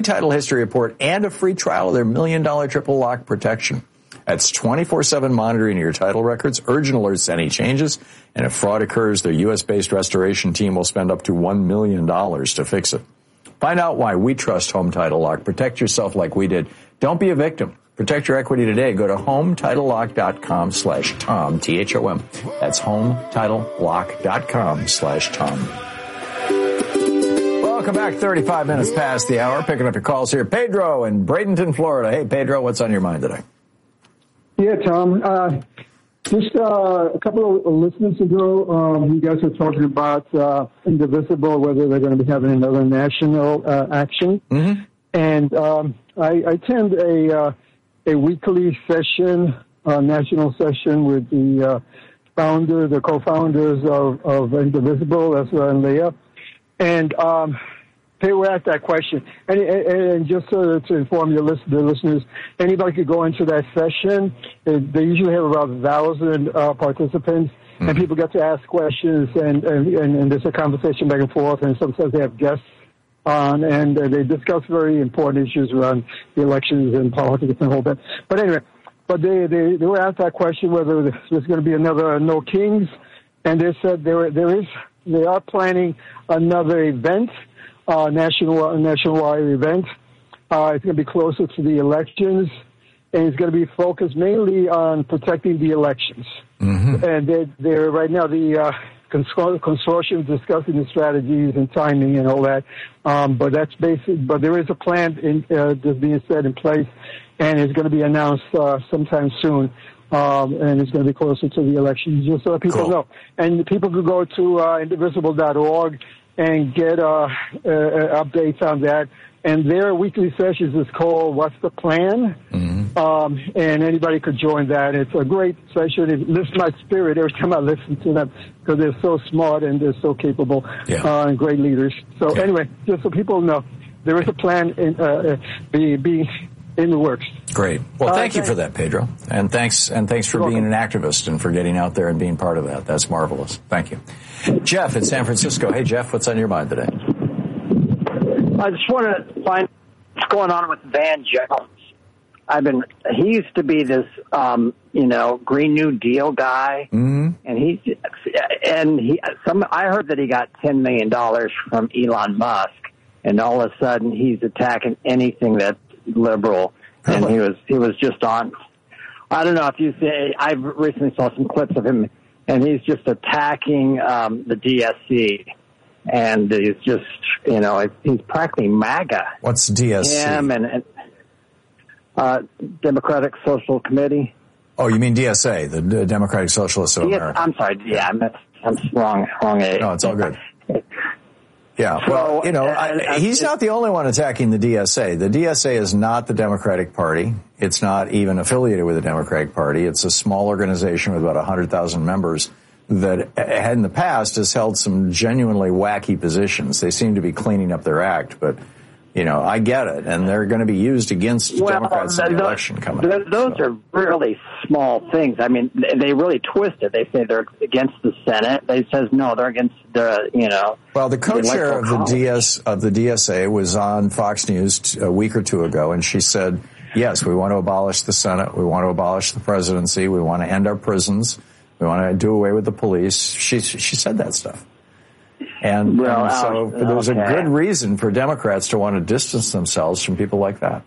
title history report and a free trial of their $1 million triple lock protection. That's 24/7 monitoring of your title records, urgent alerts to any changes, and if fraud occurs, their U.S.-based restoration team will spend up to $1 million to fix it. Find out why we trust Home Title Lock. Protect yourself like we did. Don't be a victim. Protect your equity today. Go to HomeTitleLock.com/Tom, T-H-O-M. That's HomeTitleLock.com/Tom. Welcome back. 35 minutes past the hour. Picking up your calls here. Pedro in Bradenton, Florida. Hey, Pedro, what's on your mind today? Yeah, Tom. Just a couple of listeners ago, you guys were talking about Indivisible, whether they're going to be having another national action. Mm-hmm. And I attend a weekly session, national session with the co-founders of Indivisible, Ezra and Leah. And they were asked that question. And just to inform the listeners, anybody could go into that session. They usually have about 1,000 participants, and people get to ask questions, and there's a conversation back and forth, and sometimes they have guests on, and they discuss very important issues around the elections and politics and the whole bit. But anyway, they were asked that question whether there's going to be another No Kings, and they said they are planning another event. Nationwide event. It's going to be closer to the elections, and it's going to be focused mainly on protecting the elections. Mm-hmm. And they're right now the consortium discussing the strategies and timing and all that. But that's basic. But there is a plan that's being set in place, and it's going to be announced sometime soon. And it's going to be closer to the elections, just so people know. And people could go to indivisible.org and get updates on that. And their weekly sessions is called What's the Plan? Mm-hmm. And anybody could join that. It's a great session. It lifts my spirit every time I listen to them because they're so smart and they're so capable and great leaders. So anyway, just so people know, there is a plan in the works. Great. Well, thank you for that, Pedro. And thanks for being an activist and for getting out there and being part of that. That's marvelous. Thank you. Jeff in San Francisco. Hey, Jeff, what's on your mind today? I just want to find what's going on with Van Jones. He used to be this, Green New Deal guy, mm-hmm. I heard that he got $10 million from Elon Musk, and all of a sudden he's attacking anything that's liberal, and he was just on. I don't know if you say. I recently saw some clips of him, and he's just attacking the DSC, and he's just he's practically MAGA. What's DSC? Him and Democratic Social Committee. Oh, you mean DSA, the Democratic Socialists of America? I'm sorry. Yeah, I'm wrong. No, it's all good. Yeah, well, he's not the only one attacking the DSA. The DSA is not the Democratic Party. It's not even affiliated with the Democratic Party. It's a small organization with about 100,000 members that in the past has held some genuinely wacky positions. They seem to be cleaning up their act, but, I get it. And they're going to be used against Democrats in the election coming up. Those are really small things. I mean, they really twist it. They say they're against the Senate. They says no, they're against the, Well, the co-chair of the DSA was on Fox News a week or two ago, and she said, yes, we want to abolish the Senate. We want to abolish the presidency. We want to end our prisons. We want to do away with the police. She said that stuff. And so there's a good reason for Democrats to want to distance themselves from people like that.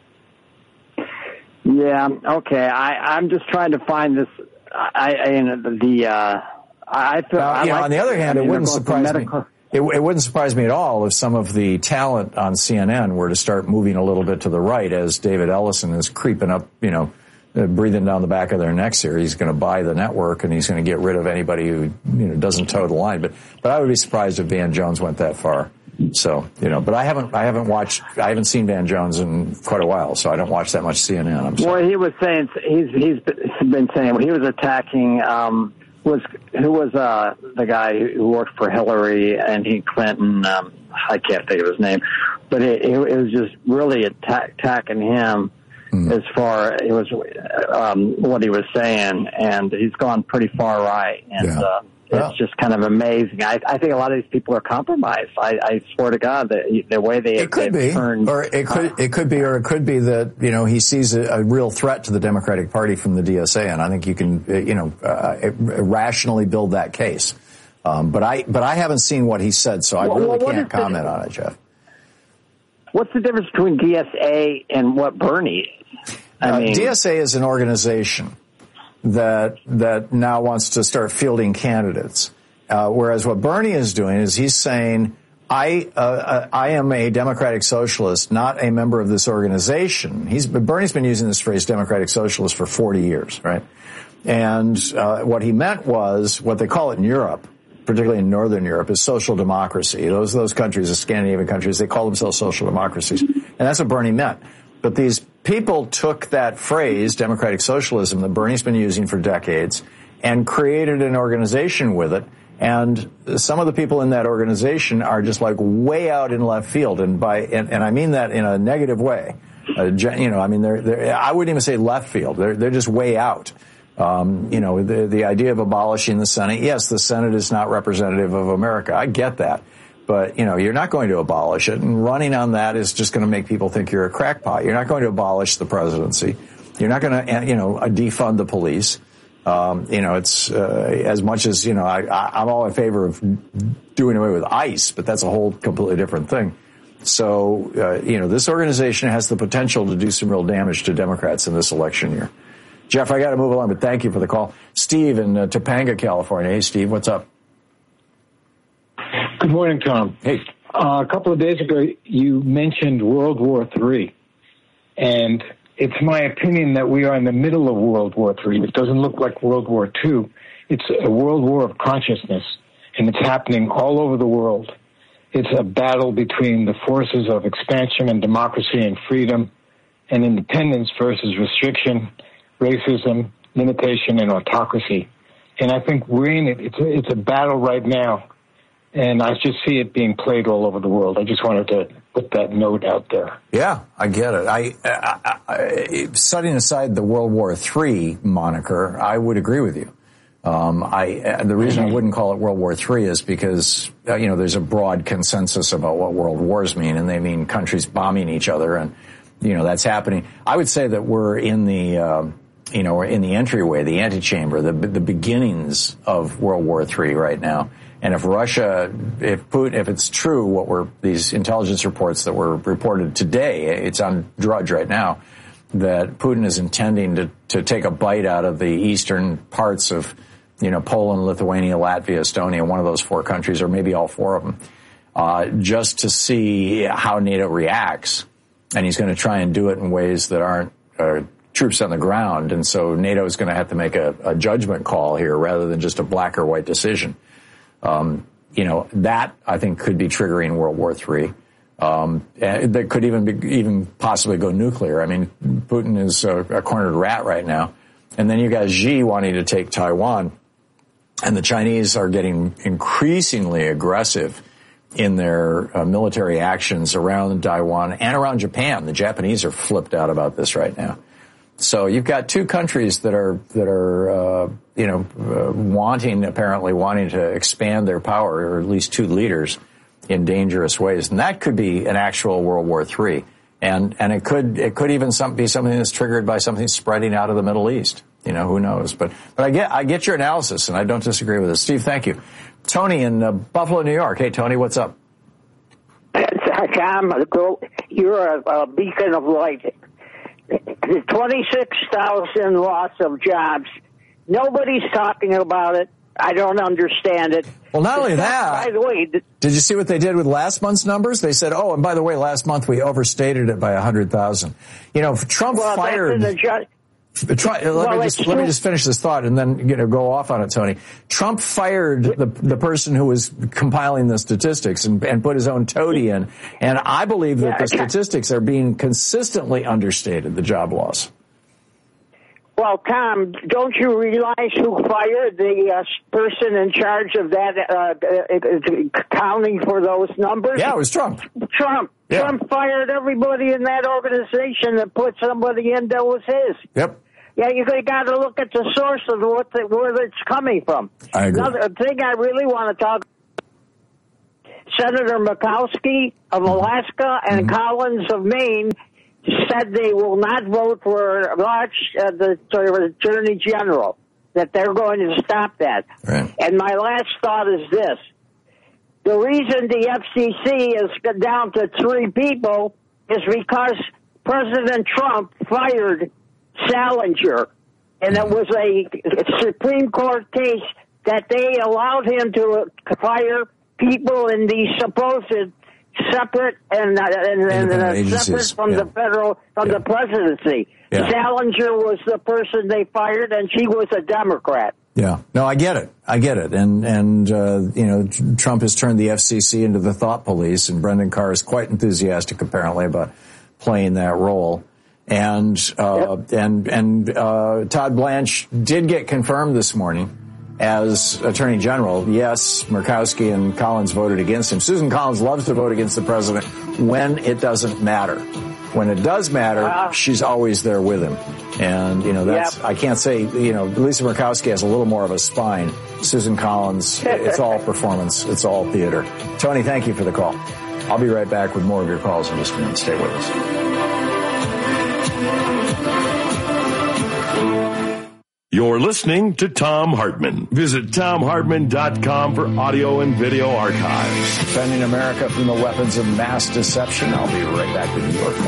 Yeah, okay. I'm just trying to find this. On the other hand, it wouldn't surprise me. It wouldn't surprise me at all if some of the talent on CNN were to start moving a little bit to the right as David Ellison is creeping up, breathing down the back of their necks here. He's going to buy the network and he's going to get rid of anybody who, doesn't toe the line. But I would be surprised if Van Jones went that far. So, but I haven't seen Van Jones in quite a while, so I don't watch that much CNN. Well, he was saying, he's been saying he was attacking, who was the guy who worked for Hillary and Clinton, I can't think of his name, but it was just really attacking him. As far it was what he was saying, and he's gone pretty far right, and It's just kind of amazing. I think a lot of these people are compromised. I swear to God that the way they turned. Or it could be that, you know, he sees a real threat to the Democratic Party from the DSA, and I think you can, rationally build that case. But I haven't seen what he said, so I really can't comment on it, Jeff. What's the difference between DSA and what Bernie is? DSA is an organization that now wants to start fielding candidates, whereas what Bernie is doing is he's saying, I am a democratic socialist, not a member of this organization. Bernie's been using this phrase democratic socialist for 40 years, right? And what he meant was what they call it in Europe, particularly in Northern Europe, is social democracy. Those countries, the Scandinavian countries, they call themselves social democracies. And that's what Bernie meant. But these people took that phrase, democratic socialism, that Bernie's been using for decades, and created an organization with it. And some of the people in that organization are just like way out in left field. And I mean that in a negative way. I wouldn't even say left field. They're just way out. The idea of abolishing the Senate. Yes, the Senate is not representative of America. I get that. But, you're not going to abolish it. And running on that is just going to make people think you're a crackpot. You're not going to abolish the presidency. You're not going to, defund the police. It's, as much as, I'm all in favor of doing away with ICE, but that's a whole completely different thing. So, this organization has the potential to do some real damage to Democrats in this election year. Jeff, I got to move along, but thank you for the call. Steve in Topanga, California. Hey, Steve, what's up? Good morning, Tom. Hey. A couple of days ago, you mentioned World War III, and it's my opinion that we are in the middle of World War III. It doesn't look like World War II. It's a world war of consciousness, and it's happening all over the world. It's a battle between the forces of expansion and democracy and freedom and independence versus restriction, racism, limitation, and autocracy. And I think we're in it. It's a battle right now. And I just see it being played all over the world. I just wanted to put that note out there. Yeah, I get it. I setting aside the World War III moniker, I would agree with you. The reason I wouldn't call it World War III is because, there's a broad consensus about what world wars mean, and they mean countries bombing each other, and, that's happening. I would say that we're in the, we're in the entryway, the antechamber, the beginnings of World War III right now. And if it's true, these intelligence reports that were reported today, it's on Drudge right now, that Putin is intending to take a bite out of the eastern parts of, Poland, Lithuania, Latvia, Estonia, one of those four countries, or maybe all four of them, just to see how NATO reacts. And he's going to try and do it in ways that aren't troops on the ground. And so NATO is going to have to make a judgment call here rather than just a black or white decision. That I think could be triggering World War III. That could even possibly go nuclear. I mean, Putin is a cornered rat right now. And then you got Xi wanting to take Taiwan. And the Chinese are getting increasingly aggressive in their military actions around Taiwan and around Japan. The Japanese are flipped out about this right now. So you've got two countries that are wanting to expand their power, or at least two leaders in dangerous ways, and that could be an actual World War III, and it could even be something that's triggered by something spreading out of the Middle East. Who knows? But I get your analysis, and I don't disagree with it. Steve, thank you. Tony in Buffalo, New York. Hey, Tony, what's up? Tom, you're a beacon of light. The 26,000 loss of jobs. Nobody's talking about it. I don't understand it. Well, not only that, by the way, did you see what they did with last month's numbers? They said, and by the way, last month we overstated it by 100,000. Trump fired. Let me just finish this thought and then go off on it, Tony. Trump fired the person who was compiling the statistics and put his own toady in, and I believe that the statistics are being consistently understated, the job loss. Well, Tom, don't you realize who fired the person in charge of that accounting for those numbers? Yeah, it was Trump. Yeah. Trump fired everybody in that organization and put somebody in that was his. Yep. Yeah, you got to look at the source of where it's coming from. I agree. Another thing I really want to talk. Senator Murkowski of Alaska and Collins of Maine said they will not vote for the Attorney General, that they're going to stop that. Right. And my last thought is this. The reason the FCC is down to 3 people is because President Trump fired Salinger, and it was a Supreme Court case that they allowed him to fire people in these supposed separate and separate from the federal the presidency. Yeah. Salinger was the person they fired, and she was a Democrat. Yeah, no, I get it, and Trump has turned the FCC into the thought police, and Brendan Carr is quite enthusiastic apparently about playing that role. And Todd Blanche did get confirmed this morning as Attorney General. Yes, Murkowski and Collins voted against him. Susan Collins loves to vote against the president when it doesn't matter. When it does matter, she's always there with him. And, that's, I can't say, Lisa Murkowski has a little more of a spine. Susan Collins, it's all performance. It's all theater. Tony, thank you for the call. I'll be right back with more of your calls in just a minute. Stay with us. You're listening to Thom Hartmann. Visit ThomHartmann.com for audio and video archives. Defending America from the weapons of mass deception. I'll be right back with you.